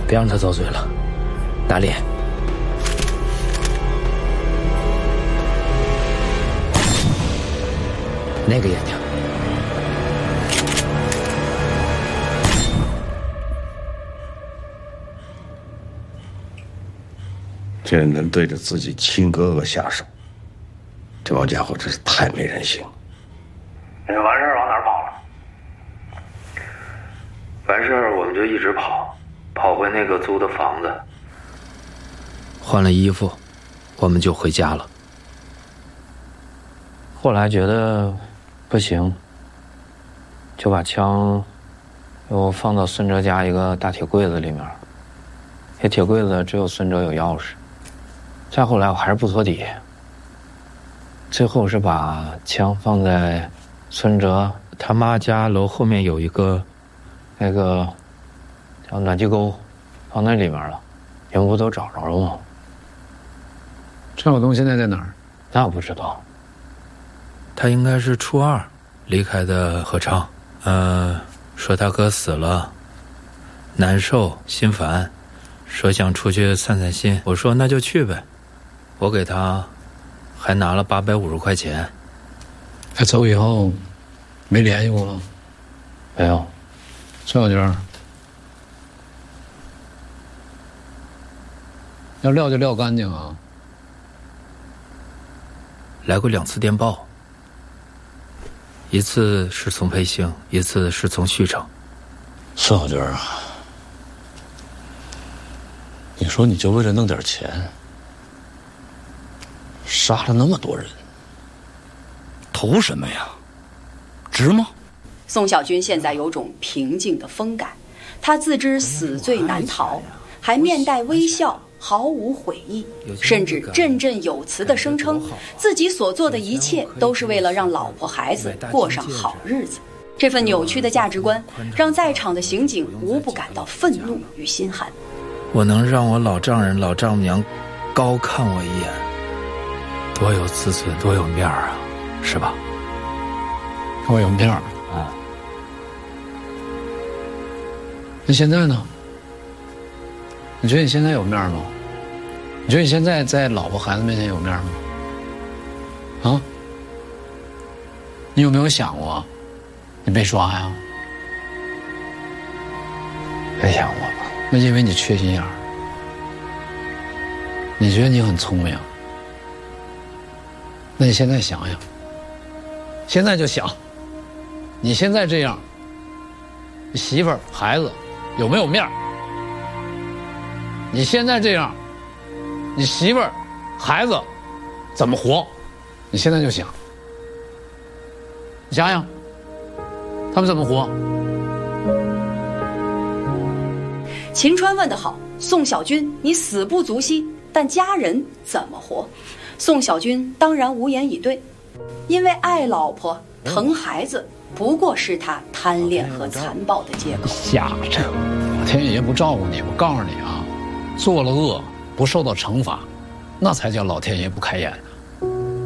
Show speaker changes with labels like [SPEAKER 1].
[SPEAKER 1] 别让他遭罪了，打脸。那个眼睛。
[SPEAKER 2] 竟然能对着自己亲哥哥下手，这帮家伙真是太没人性了。
[SPEAKER 3] 完事儿往哪儿跑了？完事儿我们就一直跑回那个租的房子。
[SPEAKER 1] 换了衣服，我们就回家了。
[SPEAKER 3] 后来觉得不行，就把枪又放到孙哲家一个大铁柜子里面。这铁柜子只有孙哲有钥匙。再后来我还是不托底，最后是把枪放在孙哲他妈家楼后面有一个那个叫暖气沟，放那里面了。你们不都找着了吗？
[SPEAKER 4] 陈晓东现在在哪儿？
[SPEAKER 3] 那我不知道。
[SPEAKER 1] 他应该是初2离开的合唱，说他哥死了，难受心烦，说想出去散散心。我说那就去呗，我给他还拿了850块钱。
[SPEAKER 4] 他走以后没联系过了？
[SPEAKER 3] 没有。
[SPEAKER 4] 崔小军，要撂就撂干净啊！
[SPEAKER 1] 来过2次电报，一次是从培兴，一次是从旭城。
[SPEAKER 2] 孙小军啊，你说你就为了弄点钱，杀了那么多人，图什么呀？值吗？
[SPEAKER 5] 宋小军现在有种平静的风感，他自知死罪难逃，还面带微笑，毫无悔意，甚至振振有词地声称自己所做的一切都是为了让老婆孩子过上好日子。这份扭曲的价值观让在场的刑警无不感到愤怒与心寒。
[SPEAKER 1] 我能让我老丈人老丈母娘高看我一眼，多有自尊多有面儿啊，是吧？
[SPEAKER 4] 我有面儿
[SPEAKER 1] 啊。
[SPEAKER 4] 那现在呢？你觉得你现在有面吗？你觉得你现在在老婆孩子面前有面吗？啊？你有没有想过你被抓呀？
[SPEAKER 3] 没想过。
[SPEAKER 4] 那因为你缺心眼儿，你觉得你很聪明，那你现在想想，现在就想，你现在这样，你媳妇儿孩子有没有面儿？你现在这样，你媳妇儿孩子怎么活？你现在就想，你想想，他们怎么活？
[SPEAKER 5] 秦川问得好，宋小军，你死不足惜，但家人怎么活？宋小军当然无言以对，因为爱老婆、疼孩子，不过是他贪恋和残暴的借口。
[SPEAKER 4] 瞎扯！老天爷不照顾你，我告诉你啊，做了恶不受到惩罚，那才叫老天爷不开眼。